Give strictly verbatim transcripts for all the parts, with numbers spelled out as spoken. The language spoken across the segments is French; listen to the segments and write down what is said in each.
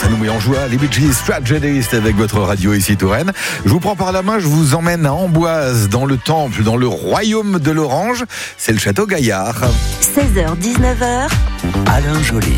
nous met en joie les Bee Gees Tragedist avec votre radio ici Touraine. Je vous prends par la main, je vous emmène à Amboise, dans le temple, dans le royaume de l'Orange. C'est le château Gaillard. seize heures dix-neuf heures, Alain Joly.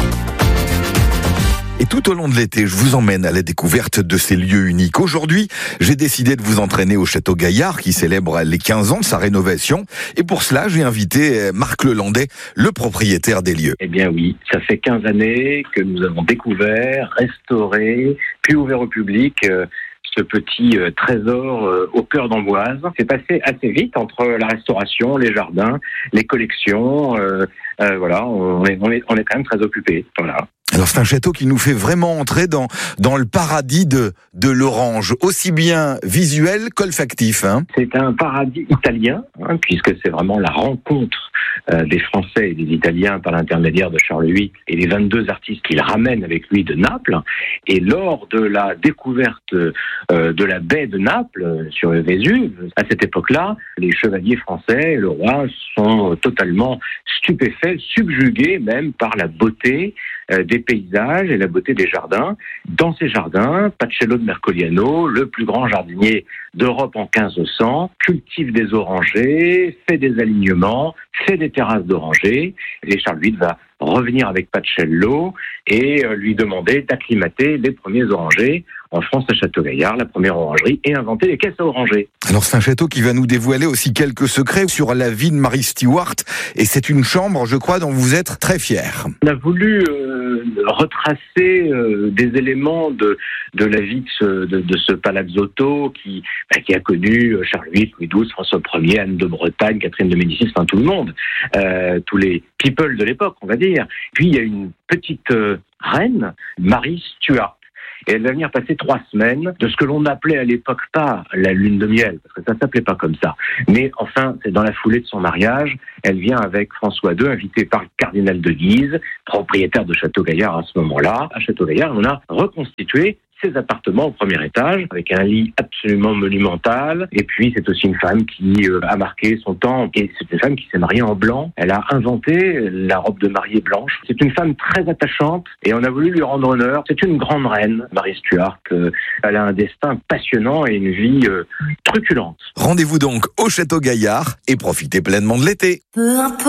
Et tout au long de l'été, je vous emmène à la découverte de ces lieux uniques. Aujourd'hui, j'ai décidé de vous entraîner au Château Gaillard qui célèbre les quinze ans de sa rénovation. Et pour cela, j'ai invité Marc Lelandais, le propriétaire des lieux. Eh bien oui, ça fait quinze années que nous avons découvert, restauré, puis ouvert au public euh, ce petit euh, trésor euh, au cœur d'Amboise. C'est passé assez vite entre la restauration, les jardins, les collections. Euh, euh, voilà, on est, on est, on est quand même très occupés. Voilà. Alors c'est un château qui nous fait vraiment entrer dans dans le paradis de de l'Orange, aussi bien visuel qu'olfactif. Hein. C'est un paradis italien, hein, puisque c'est vraiment la rencontre euh, des Français et des Italiens par l'intermédiaire de Charles huit et les vingt-deux artistes qu'il ramène avec lui de Naples. Et lors de la découverte euh, de la baie de Naples euh, sur le Vésuve, à cette époque-là, les chevaliers français et le roi sont totalement stupéfaits, subjugués même par la beauté euh, des paysages et la beauté des jardins. Dans ces jardins, Pacello de Mercoliano, le plus grand jardinier d'Europe en quinze cents, cultive des orangers, fait des alignements, fait des terrasses d'orangers. Et Charles huit va revenir avec Pacello et lui demander d'acclimater les premiers orangers en France à Château-Gaillard, la première orangerie, et inventer les caisses à orangers. Alors c'est un château qui va nous dévoiler aussi quelques secrets sur la vie de Marie Stuart, et c'est une chambre, je crois, dont vous êtes très fier. On a voulu euh, retracer euh, des éléments de, de la vie de ce, de, de ce palazzotto qui, bah, qui a connu Charles huit, Louis douze, François Ier, Anne de Bretagne, Catherine de Médicis, enfin tout le monde, euh, tous les people de l'époque, on va dire. Puis il y a une petite euh, reine, Marie Stuart. Et elle va venir passer trois semaines de ce que l'on appelait à l'époque pas la lune de miel, parce que ça s'appelait pas comme ça. Mais enfin, c'est dans la foulée de son mariage. Elle vient avec François deux, invité par le cardinal de Guise, propriétaire de Château-Gaillard à ce moment-là. À Château-Gaillard, on a reconstitué ses appartements au premier étage, avec un lit absolument monumental. Et puis, c'est aussi une femme qui euh, a marqué son temps. Et c'est une femme qui s'est mariée en blanc. Elle a inventé la robe de mariée blanche. C'est une femme très attachante et on a voulu lui rendre honneur. C'est une grande reine, Marie Stuart. Euh, elle a un destin passionnant et une vie euh, truculente. Rendez-vous donc au Château Gaillard et profitez pleinement de l'été. peu importe.